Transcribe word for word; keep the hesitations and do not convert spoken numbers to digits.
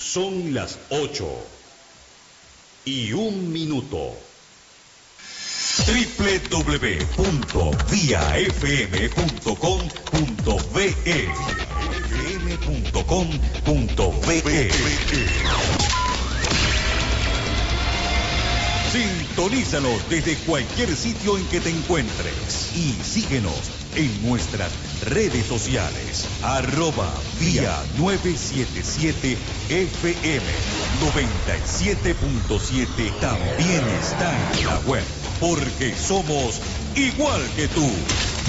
Son las ocho y un minuto. doble u doble u doble u punto vía f m punto com punto b e f m punto com punto b e. Sintonízanos desde cualquier sitio en que te encuentres y síguenos en nuestras redes sociales, arroba vía novecientos setenta y siete F M noventa y siete punto siete. También está en la web, porque somos igual que tú.